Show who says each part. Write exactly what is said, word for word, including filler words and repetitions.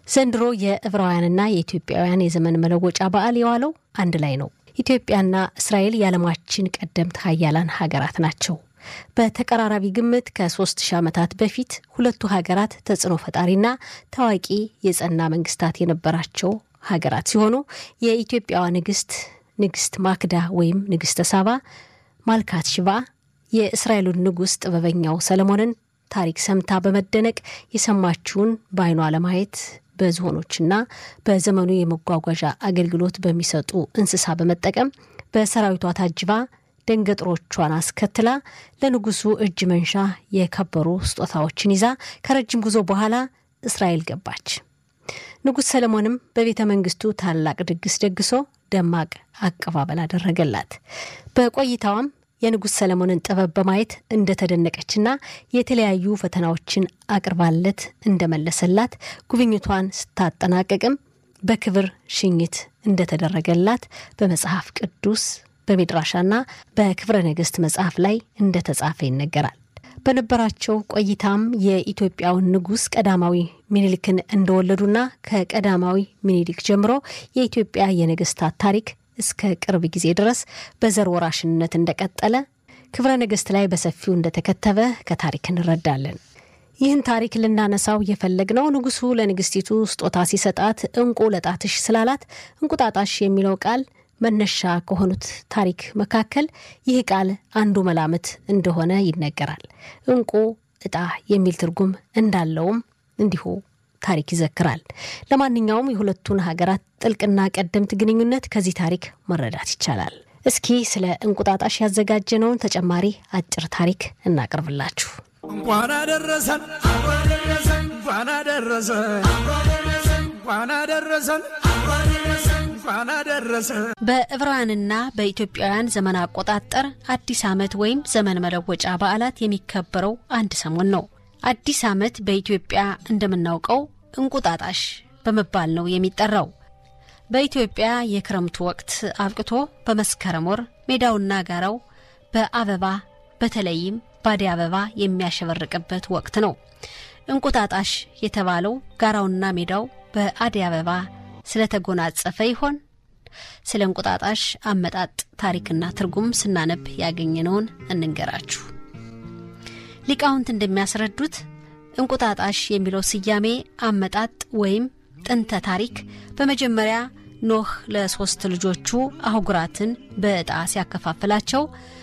Speaker 1: ዘንድሮ የዕብራውያንና የኢትዮጵያውያን የዘመን መለወጫ በዓል የዋለው አንድ ላይ ነው። ኢትዮጵያና እስራኤል የዓለማችን ቀደምት ሀያላን ሀገራት ናቸው። በተቀራራቢ ግምት ከ3000 ዓመታት በፊት ሁለቱ ሀገራት ተጽዕኖ ፈጣሪና ታዋቂ የጸና መንግስታት የነበራቸው ሀገራት ሲሆኑ የኢትዮጵያዋ ንግስት ንግስት ማክዳ ወይም ንግስተ ሳባ ማልካት ሽባ የእስራኤሉን ንጉስ ጥበበኛው ሰለሞንን ታሪክ ሰምታ በመደነቅ የሰማችውን ባይኗ ለማየት በዝሆኖችና በዘመኑ የመጓጓዣ አገልግሎት በሚሰጡ እንስሳ በመጠቀም በሰራዊቷ ታጅባ ደንገጥሮቿን አስከትላ ለንጉሱ እጅ መንሻ የከበሩ ስጦታዎችን ይዛ ከረጅም ጉዞ በኋላ እስራኤል ገባች። ንጉስ ሰለሞንም በቤተ መንግስቱ ታላቅ ድግስ ደግሶ ደማቅ አቀባበል አደረገላት። በቆይታዋም የንጉስ ሰለሞንን ጥበብ በማየት እንደተደነቀችና የተለያዩ ፈተናዎችን አቅርባለት እንደመለሰላት ጉብኝቷን ስታጠናቀቅም በክብር ሽኝት እንደተደረገላት በመጽሐፍ ቅዱስ በሚድራሻና በክብረ ነገስት መጽሐፍ ላይ እንደተጻፈ ይነገራል። በነበራቸው ቆይታም የኢትዮጵያው ንጉስ ቀዳማዊ ሚኒሊክን እንደወለዱና ከቀዳማዊ ሚኒሊክ ጀምሮ የኢትዮጵያ የነገስታት ታሪክ እስከ ቅርብ ጊዜ ድረስ በዘር ወራሽነት እንደቀጠለ ክብረ ነገስት ላይ በሰፊው እንደተከተበ ከታሪክ እንረዳለን። ይህን ታሪክ ልናነሳው የፈለግነው ንጉሱ ለንግስቲቱ ስጦታ ሲሰጣት እንቁ ለጣትሽ ስላላት እንቁጣጣሽ የሚለው ቃል መነሻ ከሆኑት ታሪክ መካከል ይህ ቃል አንዱ መላምት እንደሆነ ይነገራል። እንቁ እጣ የሚል ትርጉም እንዳለውም እንዲሁ ታሪክ ይዘክራል። ለማንኛውም የሁለቱን ሀገራት ጥልቅና ቀደምት ግንኙነት ከዚህ ታሪክ መረዳት ይቻላል። እስኪ ስለ እንቁጣጣሽ ያዘጋጀነውን ተጨማሪ አጭር ታሪክ እናቀርብላችሁ።
Speaker 2: እንኳን አደረሰን እንኳን አደረሰን እንኳን አደረሰን እንኳን አደረሰን እንኳን አደረሰን።
Speaker 1: በዕብራውያንና በኢትዮጵያውያን ዘመን አቆጣጠር አዲስ ዓመት ወይም ዘመን መለወጫ በዓላት የሚከበረው አንድ ሰሞን ነው። አዲስ ዓመት በኢትዮጵያ እንደምናውቀው እንቁጣጣሽ በመባል ነው የሚጠራው። በኢትዮጵያ የክረምቱ ወቅት አብቅቶ በመስከረም ወር ሜዳውና ጋራው በአበባ በተለይም ባዲ አበባ የሚያሸበርቅበት ወቅት ነው። እንቁጣጣሽ የተባለው ጋራውና ሜዳው በአዲ አበባ ስለተጎናጸፈ ይሆን? ስለ እንቁጣጣሽ አመጣጥ ታሪክና ትርጉም ስናነብ ያገኘነውን እንንገራችሁ። ሊቃውንት እንደሚያስረዱት እንቁጣጣሽ የሚለው ስያሜ አመጣጥ ወይም ጥንተ ታሪክ በመጀመሪያ ኖህ ለሶስት ልጆቹ አህጉራትን በዕጣ ሲያከፋፍላቸው